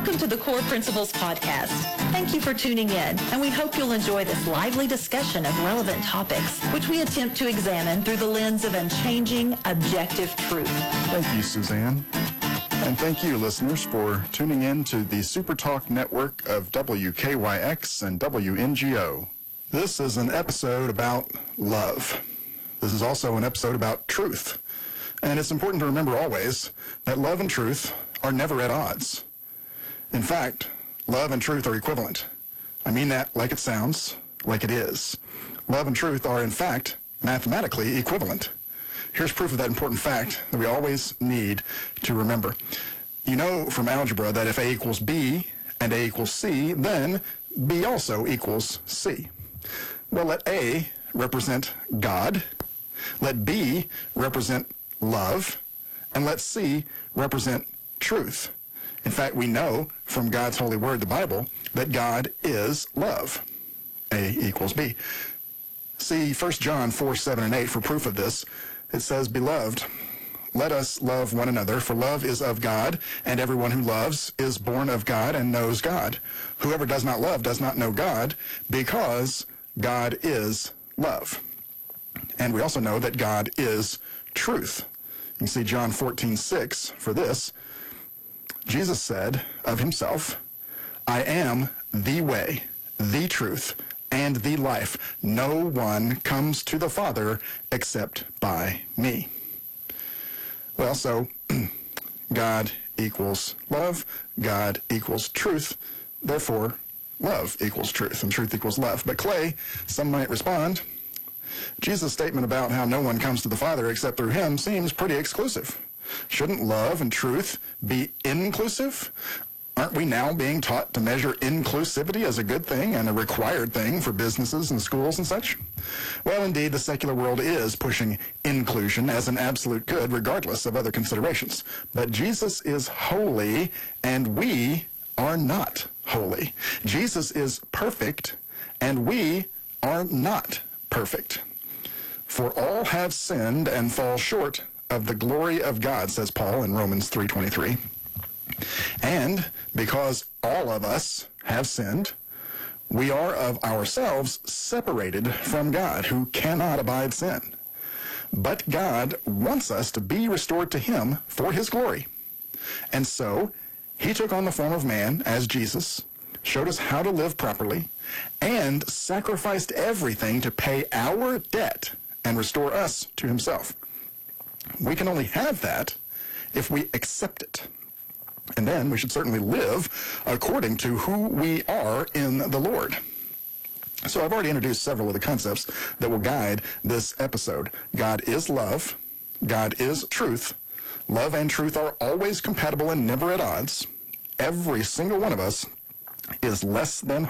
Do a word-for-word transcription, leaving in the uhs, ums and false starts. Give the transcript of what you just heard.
Welcome to the Core Principles Podcast. Thank you for tuning in, and we hope you'll enjoy this lively discussion of relevant topics, which we attempt to examine through the lens of unchanging, objective truth. Thank you, Suzanne. And thank you, listeners, for tuning in to the Super Talk network of W K Y X and W N G O. This is an episode about love. This is also an episode about truth. And it's important to remember always that love and truth are never at odds. In fact, love and truth are equivalent. I mean that like it sounds, like it is. Love and truth are, in fact, mathematically equivalent. Here's proof of that important fact that we always need to remember. You know from algebra that if A equals B and A equals C, then B also equals C. Well, let A represent God, let B represent love, and let C represent truth. In fact, we know from God's holy word, the Bible, that God is love. A equals B. See First John four, seven, and eight for proof of this. It says, "Beloved, let us love one another, for love is of God, and everyone who loves is born of God and knows God. Whoever does not love does not know God, because God is love." And we also know that God is truth. You can see John fourteen, six for this. Jesus said of himself, "I am the way, the truth, and the life. No one comes to the Father except by me." Well, so God equals love, God equals truth, therefore love equals truth, and truth equals love. But Clay, some might respond, Jesus' statement about how no one comes to the Father except through him seems pretty exclusive. Shouldn't love and truth be inclusive? Aren't we now being taught to measure inclusivity as a good thing and a required thing for businesses and schools and such? Well, indeed, the secular world is pushing inclusion as an absolute good, regardless of other considerations. But Jesus is holy, and we are not holy. Jesus is perfect, and we are not perfect. For all have sinned and fall short of the glory of God, says Paul in Romans three twenty-three. And because all of us have sinned, we are of ourselves separated from God, who cannot abide sin. But God wants us to be restored to him for his glory. And so he took on the form of man as Jesus, showed us how to live properly, and sacrificed everything to pay our debt and restore us to himself. We can only have that if we accept it. And then we should certainly live according to who we are in the Lord. So I've already introduced several of the concepts that will guide this episode. God is love. God is truth. Love and truth are always compatible and never at odds. Every single one of us is less than